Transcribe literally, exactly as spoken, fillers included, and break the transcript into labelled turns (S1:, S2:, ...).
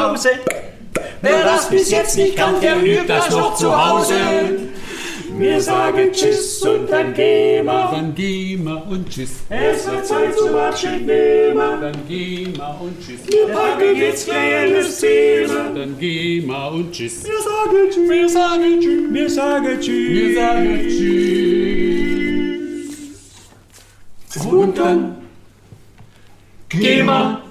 S1: Hause. Wer das bis jetzt nicht kann, der übt das noch zu Hause. Wir sagen Tschüss und dann gehen wir.
S2: Dann gehen wir und Tschüss.
S1: Es wird Zeit zum Abschied nehmen.
S2: Dann gehen wir und Tschüss.
S1: Wir packen jetzt kleines Thema.
S2: Dann gehen wir und Tschüss.
S1: Wir sagen Tschüss.
S2: Wir sagen Tschüss.
S1: Wir sagen Tschüss.
S2: Wir sagen Tschüss.
S1: Und dann gehen wir.